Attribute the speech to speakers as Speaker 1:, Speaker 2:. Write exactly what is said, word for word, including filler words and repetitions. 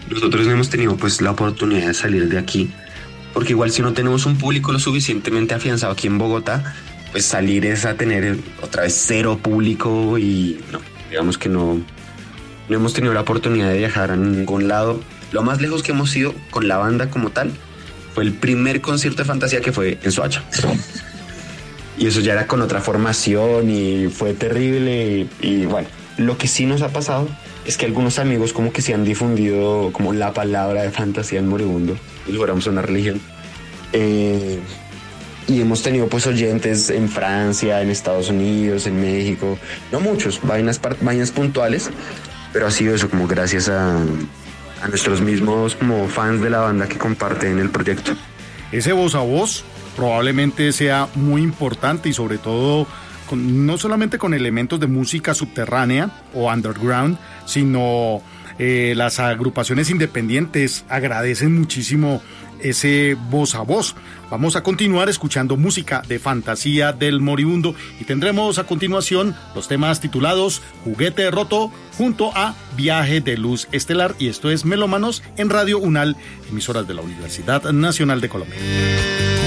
Speaker 1: nosotros no hemos tenido pues la oportunidad de salir de aquí, porque igual si no tenemos un público lo suficientemente afianzado aquí en Bogotá, pues salir es a tener otra vez cero público y no, digamos que no, no hemos tenido la oportunidad de viajar a ningún lado. Lo más lejos que hemos ido con la banda como tal fue el primer concierto de Fantasía, que fue en Soacha. Y eso ya era con otra formación y fue terrible. Y, y bueno, lo que sí nos ha pasado es que algunos amigos como que se han difundido como la palabra de Fantasía en Moribundo, y fuéramos una religión. Eh, y hemos tenido pues oyentes en Francia, en Estados Unidos, en México. No muchos, vainas, vainas puntuales, pero ha sido eso como gracias a, a nuestros mismos como fans de la banda que comparten el proyecto.
Speaker 2: Ese voz a voz probablemente sea muy importante y sobre todo con, no solamente con elementos de música subterránea o underground, sino eh, las agrupaciones independientes agradecen muchísimo ese voz a voz. Vamos a continuar escuchando música de Fantasía del Moribundo y tendremos a continuación los temas titulados Juguete Roto junto a Viaje de Luz Estelar, y esto es Melómanos en Radio UNAL, emisoras de la Universidad Nacional de Colombia.